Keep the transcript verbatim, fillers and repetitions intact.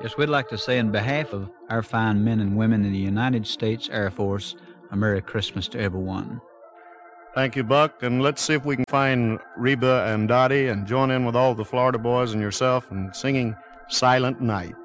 Yes, we'd like to say on behalf of our fine men and women in the United States Air Force, a Merry Christmas to everyone. Thank you, Buck, and let's see if we can find Reba and Dottie and join in with all the Florida boys and yourself in singing Silent Night.